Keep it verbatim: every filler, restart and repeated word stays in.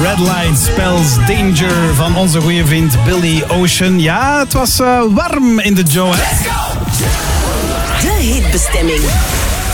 Red Light Spells Danger van onze goede vriend Billy Ocean. Ja, het was uh, warm in de Joe. De hitbestemming.